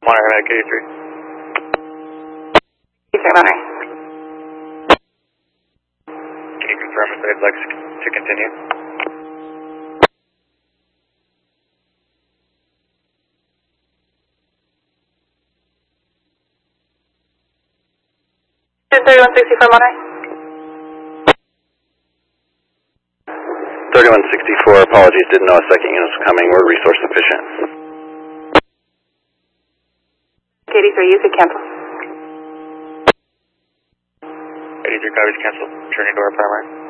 Monterey, 83. 83 Monterey. Can you confirm if they'd like to continue? Is 3164 Monterey? 3164, apologies, didn't know a second unit was coming. We're resource sufficient. 83, you could cancel. 83 copies, cancel. Turning to our primary.